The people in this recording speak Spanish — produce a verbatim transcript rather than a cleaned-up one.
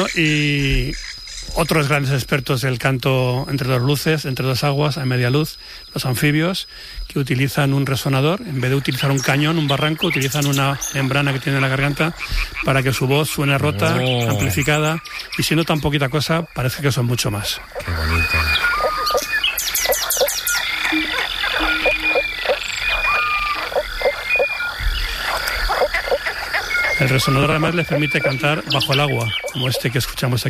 Y otros grandes expertos del canto entre dos luces, entre dos aguas, a media luz, los anfibios, que utilizan un resonador, en vez de utilizar un cañón, un barranco, utilizan una membrana que tiene en la garganta para que su voz suene rota, oh. amplificada, y siendo tan poquita cosa, parece que son mucho más. Qué bonito. El resonador además les permite cantar bajo el agua, como este que escuchamos aquí.